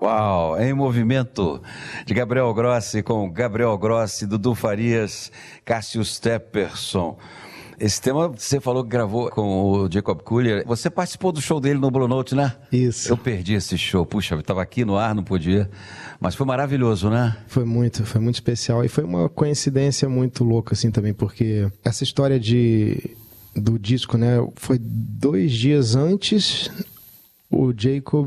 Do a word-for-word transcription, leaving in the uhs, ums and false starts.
Uau, em movimento de Gabriel Grossi com Gabriel Grossi, Dudu Farias, Cássio Stepperson. Esse tema você falou que gravou com o Jacob Collier. Você participou do show dele no Blue Note, né? Isso. Eu perdi esse show. Puxa, eu estava aqui no ar, não podia. Mas foi maravilhoso, né? Foi muito, foi muito especial. E foi uma coincidência muito louca, assim, também, porque essa história de, do disco, né? Foi dois dias antes, o Jacob